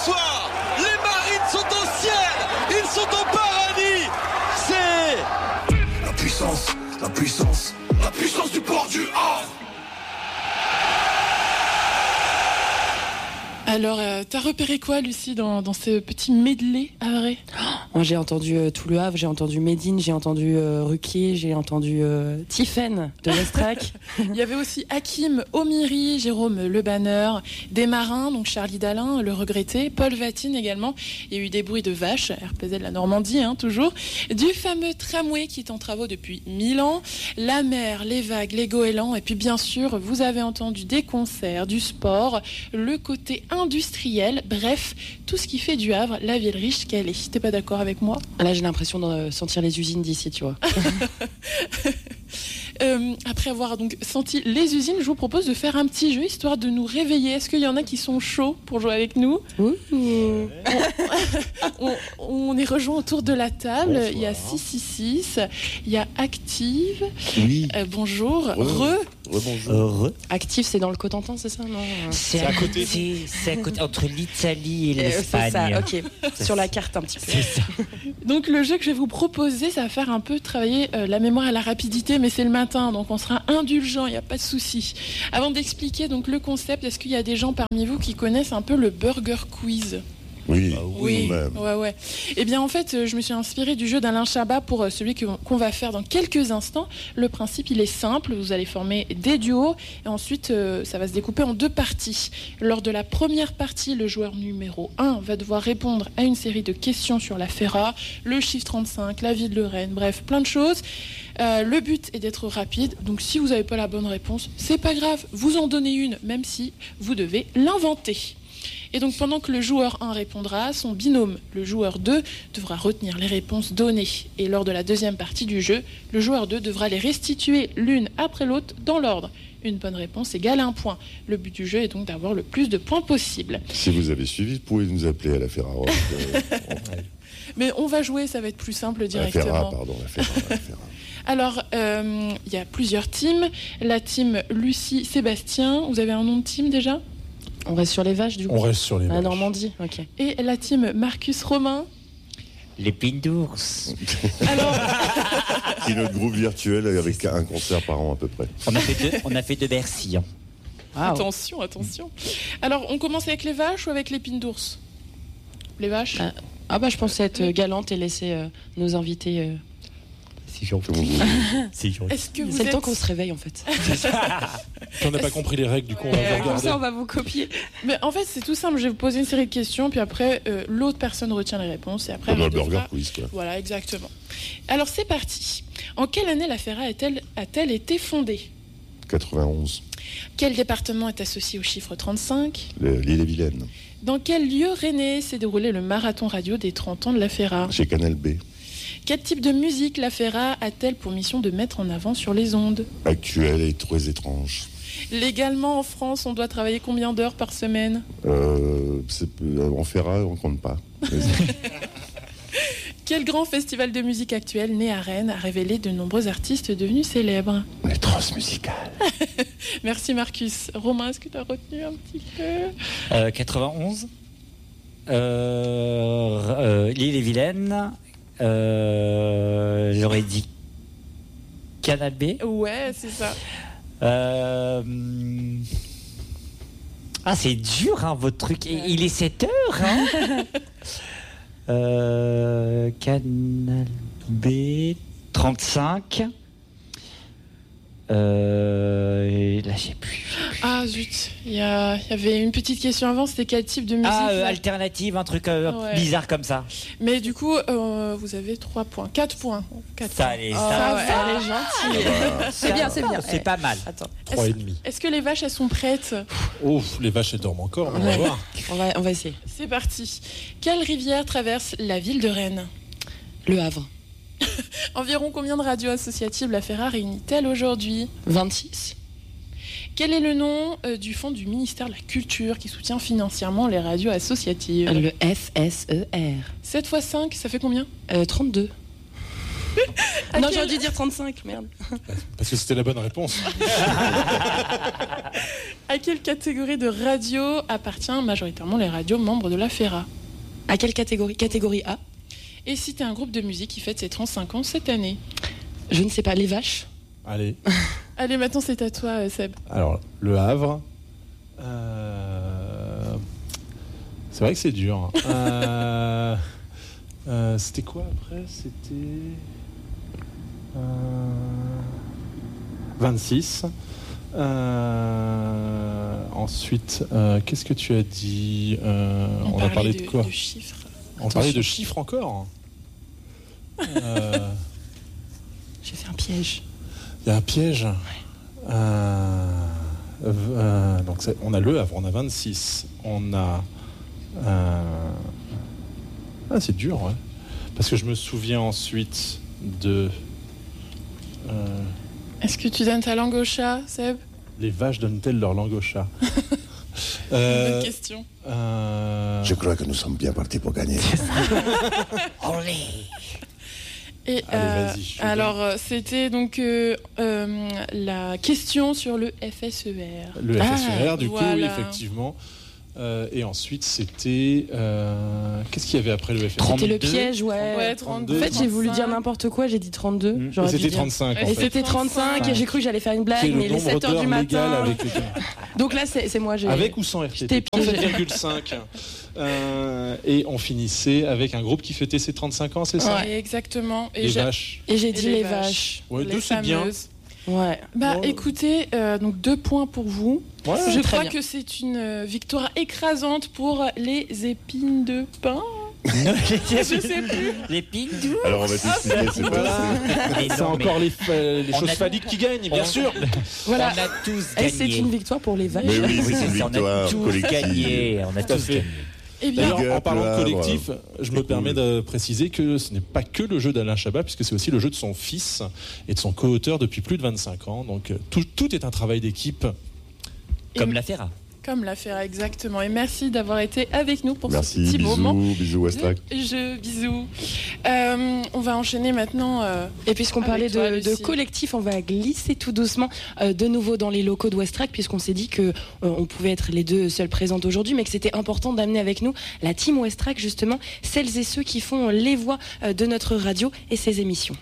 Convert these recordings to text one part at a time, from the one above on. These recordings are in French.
soir. Les Marines sont au ciel, ils sont au paradis. C'est la puissance, la puissance, la puissance du port du Havre. Alors, t'as repéré quoi, Lucie, dans ce petit medley havrais? Moi, j'ai entendu tout le Havre, j'ai entendu Médine, j'ai entendu Ruquier, j'ai entendu Tiphaine de l'Estrac. Il y avait aussi Hakim Omiri, Jérôme Le Banner, des marins, donc Charlie Dalin, le regretté, Paul Vatine également. Il y a eu des bruits de vaches, RPZ de la Normandie, toujours. Du fameux tramway qui est en travaux depuis 1000 ans, la mer, les vagues, les goélands, et puis bien sûr, vous avez entendu des concerts, du sport, le côté industriel, bref, tout ce qui fait du Havre la ville riche qu'elle est. T'es pas d'accord avec moi? Là, j'ai l'impression de sentir les usines d'ici, tu vois. Après avoir donc senti les usines, je vous propose de faire un petit jeu histoire de nous réveiller. Est-ce qu'il y en a qui sont chauds pour jouer avec nous? On est rejoint autour de la table. Bonsoir. Il y a 666, il y a Active. Oui. Bonjour. Bonjour. Active, c'est dans le Cotentin, c'est ça? Non. C'est à côté. C'est à côté, entre l'Italie et l'Espagne. C'est ça, ok. Sur la carte un petit peu. C'est ça. Donc le jeu que je vais vous proposer, ça va faire un peu travailler la mémoire et la rapidité, mais c'est le matin, donc on sera indulgent, il n'y a pas de souci. Avant d'expliquer donc le concept, est-ce qu'il y a des gens parmi vous qui connaissent un peu le Burger Quiz? Oui, oui, même. Ouais. Eh bien, en fait, je me suis inspirée du jeu d'Alain Chabat pour celui qu'on va faire dans quelques instants. Le principe, il est simple. Vous allez former des duos et ensuite, ça va se découper en deux parties. Lors de la première partie, le joueur numéro 1 va devoir répondre à une série de questions sur la Féra, le chiffre 35, la ville de Rennes, bref, plein de choses. Le but est d'être rapide. Donc, si vous n'avez pas la bonne réponse, c'est pas grave. Vous en donnez une, même si vous devez l'inventer. Et donc pendant que le joueur 1 répondra, son binôme, le joueur 2, devra retenir les réponses données. Et lors de la deuxième partie du jeu, le joueur 2 devra les restituer l'une après l'autre dans l'ordre. Une bonne réponse égale 1 point. Le but du jeu est donc d'avoir le plus de points possible. Si vous avez suivi, vous pouvez nous appeler à la Ferrara. Mais on va jouer, ça va être plus simple directement. La Ferrara. Alors, il y a plusieurs teams. La team Lucie-Sébastien, vous avez un nom de team déjà ? On reste sur les vaches, du coup. On reste sur les vaches. La Normandie, ok. Et la team Marcus-Romain. L'épine d'ours. Alors... qui est notre groupe virtuel avec un concert par an à peu près. On a fait de Bercy. Hein. Wow. Attention. Alors, on commence avec les vaches ou avec l'épine d'ours ? Les vaches ? Je pensais être galante et laisser nos invités... C'est gentil. C'est gentil. C'est le temps qu'on se réveille, en fait. On n'a pas compris les règles, du coup, on va vous regarder. Comme ça, on va vous copier. Mais en fait, c'est tout simple. Je vais vous poser une série de questions, puis après, l'autre personne retient les réponses. Et après, comme le Burger Quiz, quoi. Voilà, exactement. Alors, c'est parti. En quelle année la Féra a-t-elle été fondée ? 91. Quel département est associé au chiffre 35 ? L'Ille-et-Vilaine. Dans quel lieu rennais s'est déroulé le marathon radio des 30 ans de la Féra ? Chez Canal B. Quel type de musique la Féra a-t-elle pour mission de mettre en avant sur les ondes ? Actuelle et très étrange. Légalement, en France, on doit travailler combien d'heures par semaine ? En Féra, on ne compte pas. Quel grand festival de musique actuel né à Rennes a révélé de nombreux artistes devenus célèbres ? Les transmusicales. Merci Marcus. Romain, est-ce que tu as retenu un petit peu ? 91. L'Ille-et-Vilaine. J'aurais dit Canal B. Ouais, c'est ça. C'est dur, votre truc. Ouais. Il est 7 heures. Canal B 35. Là, j'ai plus. Ah zut, il y avait une petite question avant, c'était quel type de musique alternative, un truc bizarre comme ça. Mais du coup, vous avez 3 points, 4 points. 4 ça, points. Elle est gentille. C'est bien. C'est pas mal. Attends. 3,5. Est-ce que les vaches, elles sont prêtes ? Les vaches, elles dorment encore, on va voir. On va essayer. C'est parti. Quelle rivière traverse la ville de Rennes ? Le Havre. Environ combien de radios associatives la Féra réunit-elle aujourd'hui ? 26. Quel est le nom du fonds du ministère de la Culture qui soutient financièrement les radios associatives ? Le FSER. 7 x 5, ça fait combien ? 32. Non, j'aurais dû dire 35, merde. Parce que c'était la bonne réponse. À quelle catégorie de radio appartient majoritairement les radios membres de la FERA? À quelle catégorie? Catégorie A. Et citez un groupe de musique qui fête ses 35 ans cette année. Je ne sais pas, les vaches. Allez. Allez, maintenant c'est à toi, Seb. Alors, Le Havre. C'est vrai que c'est dur. C'était quoi après? C'était 26. Ensuite, qu'est-ce que tu as dit? On a parlé de quoi? De chiffres. On parlait de chiffres encore. J'ai fait un piège. Il y a un piège. Donc on a Le Havre, on a 26. On a... c'est dur, ouais. Parce que je me souviens ensuite de... Est-ce que tu donnes ta langue au chat, Seb? Les vaches donnent-elles leur langue au chat? Bonne question. Je crois que nous sommes bien partis pour gagner. Olé. Et Allez, vas-y, je alors, c'était donc la question sur le FSER. Le FSER, du coup, voilà. oui, effectivement. Et ensuite, c'était... qu'est-ce qu'il y avait après le FSER? C'était le piège, ouais. Ouais, 32. En fait, j'ai voulu dire n'importe quoi, j'ai dit 32. J'aurais dû C'était dire. 35, en Et Et fait. c'était 35, et j'ai cru que j'allais faire une blague, C'est le mais les nombre 7h d'heures du légal matin. avec lesquelles... Donc là, c'est moi, j'ai. Avec ou sans Je RTT? t'ai piégé. 37,5. Et on finissait avec un groupe qui fêtait ses 35 ans, c'est ça? Ouais, exactement. Et Les j'ai- vaches. Et j'ai et dit les vaches. Ouais, les deux, c'est bien. fameuses. Ouais. Bah Ouais. écoutez, donc 2 points pour vous. Ouais, Je très crois bien. que c'est une victoire écrasante pour les épines de pain. Je sais plus. Les pindous. Alors on va t'expliquer, c'est Voilà. Mais C'est non, encore les On choses a- phalliques qui gagnent, bien sûr. Voilà. On a tous Et c'est gagné. une victoire pour les vaches. Mais oui, Oui, c'est une c'est ça, on a victoire tous collective. gagné. On a Tout à tous fait. gagné. Eh bien, D'ailleurs, Big en up, parlant Le de Havre. collectif, je me permets de préciser que ce n'est pas que le jeu d'Alain Chabat, puisque c'est aussi le jeu de son fils et de son co-auteur depuis plus de 25 ans. Donc tout est un travail d'équipe. Comme la Ferra. comme l'affaire exactement. Et merci d'avoir été avec nous pour Merci, ce petit moment. bisous Westrack. Bisous. On va enchaîner maintenant. Et puisqu'on Avec parlait toi, de Lucie. collectif, on va glisser tout doucement de nouveau dans les locaux de Westrack, puisqu'on s'est dit que on pouvait être les deux seules présentes aujourd'hui, mais que c'était important d'amener avec nous la team Westrack, justement, celles et ceux qui font les voix de notre radio et ses émissions.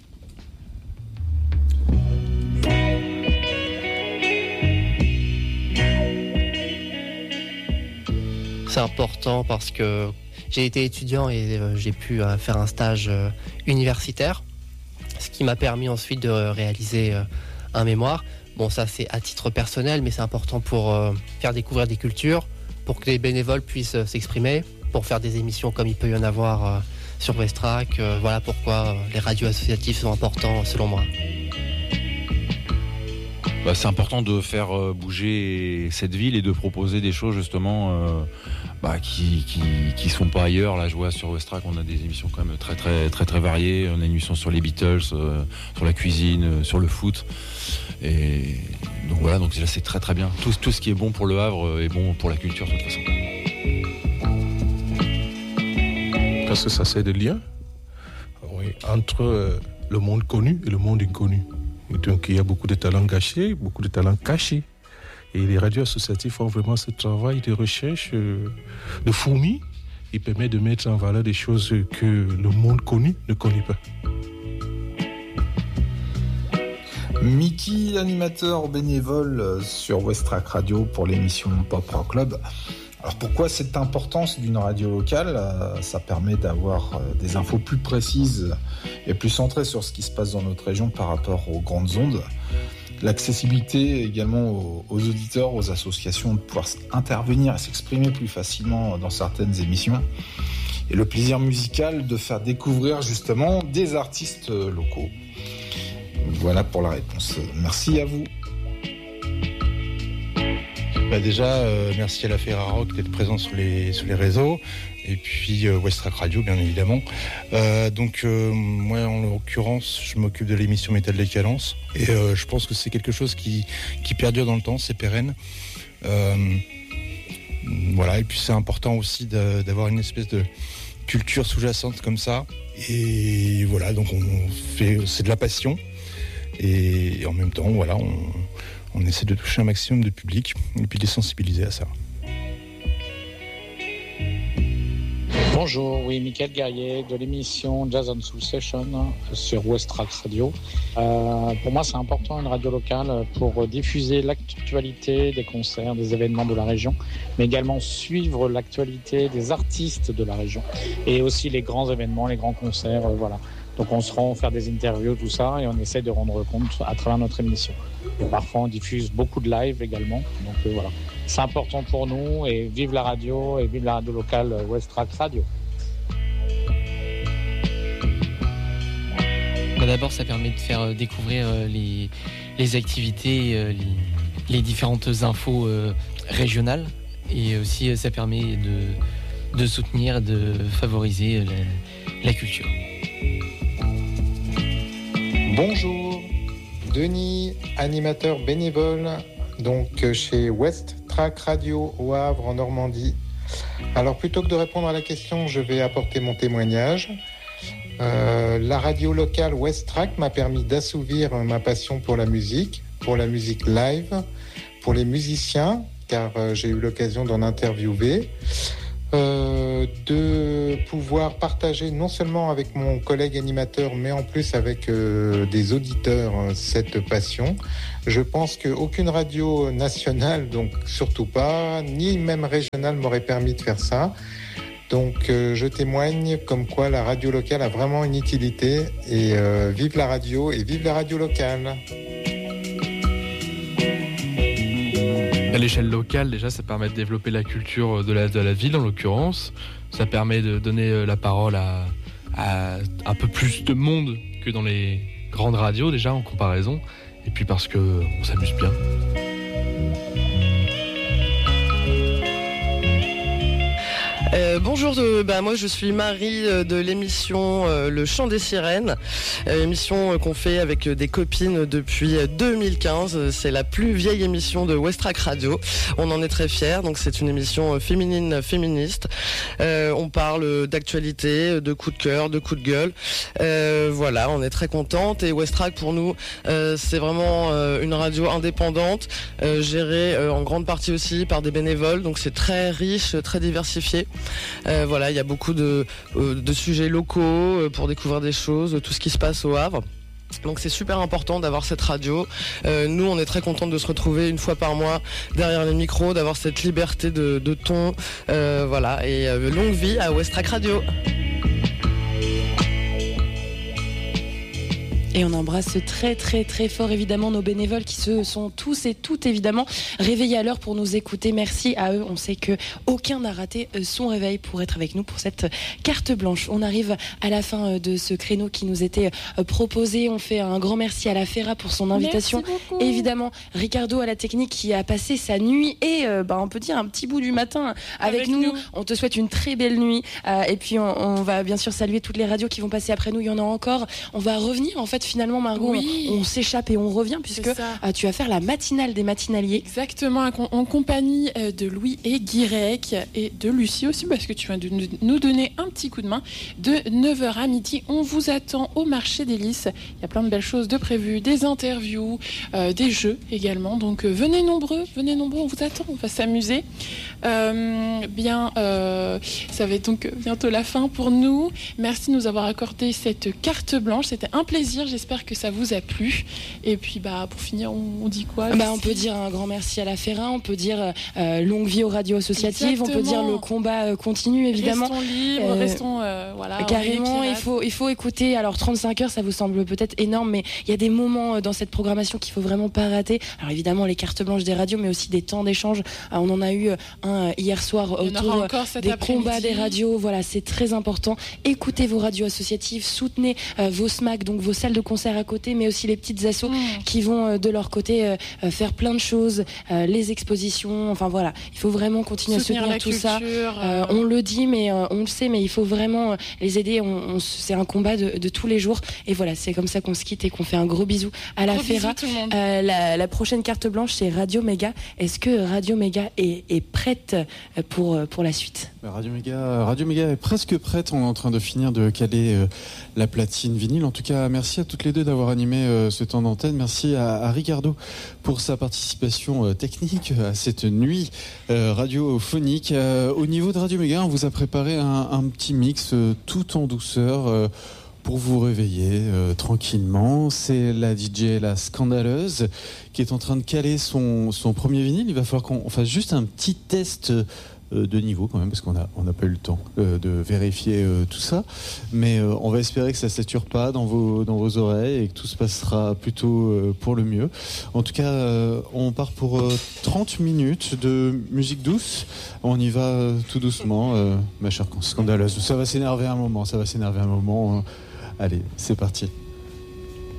C'est important parce que j'ai été étudiant et j'ai pu faire un stage universitaire, ce qui m'a permis ensuite de réaliser un mémoire. Bon, ça c'est à titre personnel, mais c'est important pour faire découvrir des cultures, pour que les bénévoles puissent s'exprimer, pour faire des émissions comme il peut y en avoir sur Westrack. Voilà pourquoi les radios associatives sont importants selon moi. C'est important de faire bouger cette ville et de proposer des choses justement qui sont pas ailleurs. Là, je vois sur Westrack, on a des émissions quand même très variées. On a une émission sur les Beatles, sur la cuisine, sur le foot. Et donc voilà, donc là c'est très bien. Tout ce qui est bon pour le Havre est bon pour la culture de toute façon. Parce que ça c'est des liens entre le monde connu et le monde inconnu. Et donc il y a beaucoup de talents gâchés, beaucoup de talents cachés. Et les radios associatives font vraiment ce travail de recherche de fourmi qui permet de mettre en valeur des choses que le monde connu ne connaît pas. Mickey, l'animateur bénévole sur Westrack Radio pour l'émission Pop Rock Club. Alors pourquoi cette importance d'une radio locale ? Ça permet d'avoir des infos plus précises et plus centrées sur ce qui se passe dans notre région par rapport aux grandes ondes. L'accessibilité également aux auditeurs, aux associations, de pouvoir intervenir et s'exprimer plus facilement dans certaines émissions. Et le plaisir musical de faire découvrir justement des artistes locaux. Voilà pour la réponse. Merci à vous. Déjà, merci à la Ferra Rock d'être présent sur les réseaux. Et puis Westrack Radio, bien évidemment. Moi, en l'occurrence, je m'occupe de l'émission Métal Décadence. Et je pense que c'est quelque chose qui perdure dans le temps, c'est pérenne. Voilà, et puis c'est important aussi d'avoir une espèce de culture sous-jacente comme ça. Et voilà, donc c'est de la passion. Et en même temps, voilà, on essaie de toucher un maximum de public et puis de les sensibiliser à ça. Bonjour, oui, Mickaël Guerrier de l'émission Jazz and Soul Session sur Westrack Radio. Pour moi, c'est important une radio locale pour diffuser l'actualité des concerts, des événements de la région, mais également suivre l'actualité des artistes de la région et aussi les grands événements, les grands concerts, voilà. Donc on se rend faire des interviews, tout ça, et on essaie de rendre compte à travers notre émission. Et parfois on diffuse beaucoup de live également, donc voilà. C'est important pour nous, et vive la radio locale Westrack Radio. D'abord, ça permet de faire découvrir les activités, les différentes infos régionales, et aussi ça permet de soutenir, de favoriser la culture. Bonjour, Denis, animateur bénévole, donc chez Westrack Radio au Havre en Normandie. Alors plutôt que de répondre à la question, je vais apporter mon témoignage. La radio locale Westrack m'a permis d'assouvir ma passion pour la musique live, pour les musiciens, car j'ai eu l'occasion d'en interviewer. De pouvoir partager non seulement avec mon collègue animateur, mais en plus avec des auditeurs cette passion. Je pense qu'aucune radio nationale, donc surtout pas, ni même régionale m'aurait permis de faire ça. Donc je témoigne comme quoi la radio locale a vraiment une utilité, et vive la radio et vive la radio locale. À l'échelle locale, déjà, ça permet de développer la culture de la ville, en l'occurrence. Ça permet de donner la parole à un peu plus de monde que dans les grandes radios, déjà, en comparaison. Et puis parce qu'on s'amuse bien. Bonjour, moi je suis Marie de l'émission Le Chant des Sirènes, émission qu'on fait avec des copines depuis 2015. C'est la plus vieille émission de Westrack Radio. On en est très fiers, donc c'est une émission féministe. On parle d'actualité, de coups de cœur, de coups de gueule. Voilà, on est très contente, et Westrack pour nous c'est vraiment une radio indépendante, gérée en grande partie aussi par des bénévoles, donc c'est très riche, très diversifié. Voilà, il y a beaucoup de sujets locaux pour découvrir des choses, tout ce qui se passe au Havre. Donc c'est super important d'avoir cette radio. Nous, on est très contents de se retrouver une fois par mois derrière les micros, d'avoir cette liberté de ton. Voilà, et longue vie à Westrack Radio. Et on embrasse très très très fort évidemment nos bénévoles qui se sont tous et toutes évidemment réveillés à l'heure pour nous écouter. Merci à eux. On sait que aucun n'a raté son réveil pour être avec nous pour cette carte blanche. On arrive à la fin de ce créneau qui nous était proposé. On fait un grand merci à la Ferra pour son invitation. Évidemment, Ricardo à la technique qui a passé sa nuit et on peut dire un petit bout du matin avec nous. On te souhaite une très belle nuit. Et puis on va bien sûr saluer toutes les radios qui vont passer après nous. Il y en a encore. On va revenir en fait finalement, Margot, oui. On s'échappe et on revient puisque tu vas faire la matinale des matinaliers. Exactement, en compagnie de Louis et Guirec et de Lucie aussi, parce que tu vas nous donner un petit coup de main. De 9h à midi, on vous attend au marché des Lys. Il y a plein de belles choses de prévues, des interviews, des jeux également. Donc venez nombreux, on vous attend, on va s'amuser. Ça va être donc bientôt la fin pour nous. Merci de nous avoir accordé cette carte blanche, c'était un plaisir. J'espère que ça vous a plu. Et puis pour finir, on dit quoi On peut dire un grand merci à la Ferra, on peut dire longue vie aux radios associatives. Exactement. On peut dire le combat continue évidemment. Restons libres, restons carrément. Il faut écouter. Alors 35 heures, ça vous semble peut-être énorme, mais il y a des moments dans cette programmation qu'il faut vraiment pas rater. Alors évidemment les cartes blanches des radios, mais aussi des temps d'échange. On en a eu un hier soir autour des combats des radios. Voilà, c'est très important. Écoutez vos radios associatives, soutenez vos SMAC, donc vos salles de concert à côté, mais aussi les petites assos qui vont de leur côté faire plein de choses, les expositions, enfin voilà, il faut vraiment continuer à soutenir tout ça. On le dit, mais on le sait, mais il faut vraiment les aider. C'est un combat de tous les jours. Et voilà, c'est comme ça qu'on se quitte et qu'on fait un gros bisou à la Ferra. La prochaine carte blanche, c'est Radio Méga. Est-ce que Radio Méga est prête pour la suite? Radio Méga est presque prête. On est en train de finir de caler la platine vinyle. En tout cas, merci à toutes les deux d'avoir animé ce temps d'antenne. Merci à Ricardo pour sa participation technique à cette nuit radiophonique. Au niveau de Radio Méga, on vous a préparé un petit mix tout en douceur pour vous réveiller tranquillement. C'est la DJ La Scandaleuse qui est en train de caler son premier vinyle. Il va falloir qu'on fasse juste un petit test de niveau quand même, parce qu'on n'a pas eu le temps de vérifier tout ça, mais on va espérer que ça sature pas dans vos oreilles et que tout se passera plutôt pour le mieux. En tout cas, on part pour 30 minutes de musique douce. On y va tout doucement, ma chère Scandaleuse. Ça va s'énerver un moment. Allez, c'est parti.